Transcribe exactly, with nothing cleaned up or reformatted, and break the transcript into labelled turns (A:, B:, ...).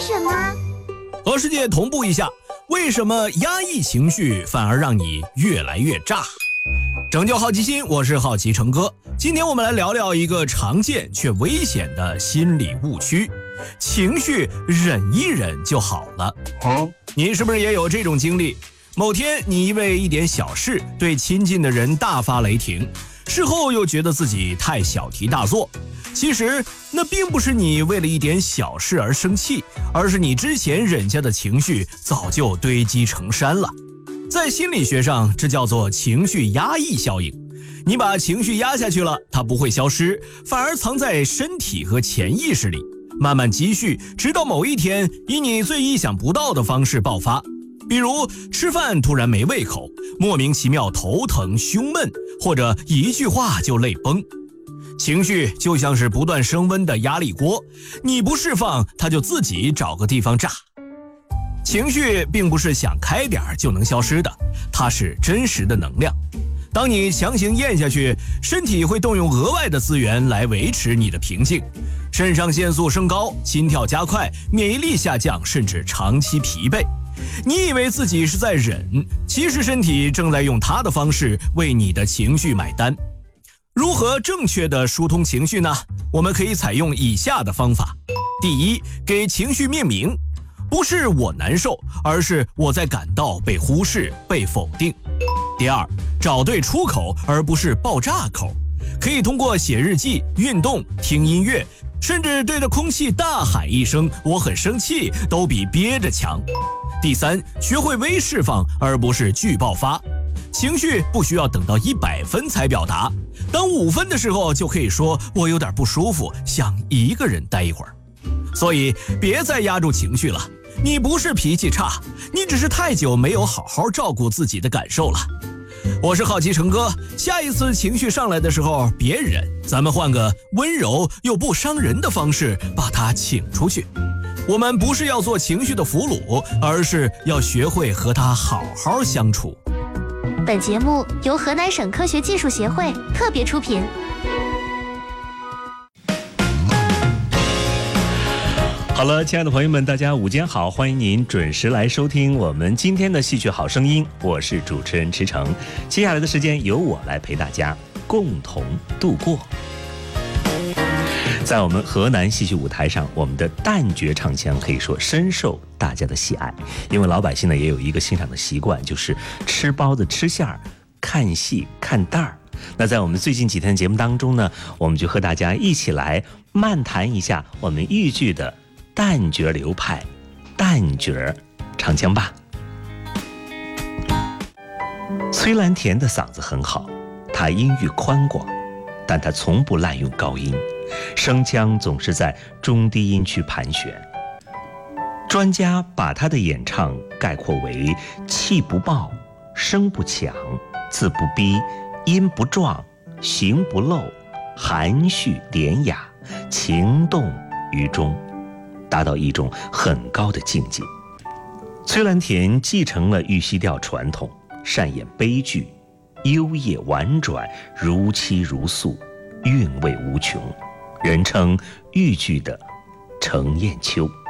A: 什么？
B: 和世界同步一下，为什么压抑情绪反而让你越来越炸？拯救好奇心，我是好奇成哥。今天我们来聊聊一个常见却危险的心理误区：情绪忍一忍就好了。嗯，你是不是也有这种经历？某天你因为一点小事对亲近的人大发雷霆，事后又觉得自己太小题大做。其实那并不是你为了一点小事而生气，而是你之前忍下的情绪早就堆积成山了。在心理学上，这叫做情绪压抑效应。你把情绪压下去了，它不会消失，反而藏在身体和潜意识里，慢慢积蓄，直到某一天以你最意想不到的方式爆发。比如吃饭突然没胃口，莫名其妙头疼胸闷，或者一句话就泪崩。情绪就像是不断升温的压力锅，你不释放，它就自己找个地方炸。情绪并不是想开点就能消失的，它是真实的能量。当你强行咽下去，身体会动用额外的资源来维持你的平静，肾上腺素升高，心跳加快，免疫力下降，甚至长期疲惫。你以为自己是在忍，其实身体正在用它的方式为你的情绪买单。如何正确的疏通情绪呢？我们可以采用以下的方法。第一，给情绪命名，不是我难受，而是我在感到被忽视、被否定。第二，找对出口，而不是爆炸口，可以通过写日记、运动、听音乐，甚至对着空气大喊一声我很生气，都比憋着强。第三，学会微释放，而不是巨爆发。情绪不需要等到一百分才表达，当五分的时候就可以说我有点不舒服，想一个人待一会儿。所以别再压住情绪了，你不是脾气差，你只是太久没有好好照顾自己的感受了。我是好奇成哥，下一次情绪上来的时候别忍，咱们换个温柔又不伤人的方式把它请出去。我们不是要做情绪的俘虏，而是要学会和它好好相处。
A: 本节目由河南省科学技术协会特别出品。
C: 好了，亲爱的朋友们，大家午间好，欢迎您准时来收听我们今天的戏曲好声音，我是主持人池诚。接下来的时间由我来陪大家共同度过。在我们河南戏曲舞台上，我们的旦角唱腔可以说深受大家的喜爱，因为老百姓呢也有一个欣赏的习惯，就是吃包子吃馅儿，看戏看旦儿。那在我们最近几天的节目当中呢，我们就和大家一起来漫谈一下我们豫剧的旦角流派旦角唱腔吧。崔兰田的嗓子很好，她音域宽广，但她从不滥用高音，声腔总是在中低音区盘旋。专家把她的演唱概括为气不爆，声不强，字不逼，音不壮，形不露，含蓄典雅，情动于中，达到一种很高的境界。崔兰田继承了豫西调传统，善演悲剧，优曳婉转，如泣如诉，韵味无穷，人称豫剧的程砚秋。